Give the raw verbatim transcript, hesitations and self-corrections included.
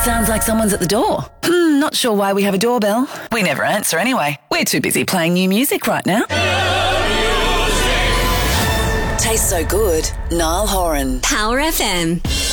Sounds like someone's at the door. Hmm, not sure why we have a doorbell. We never answer anyway. We're too busy playing new music right now. Tastes so good. Niall Horan. Power F M.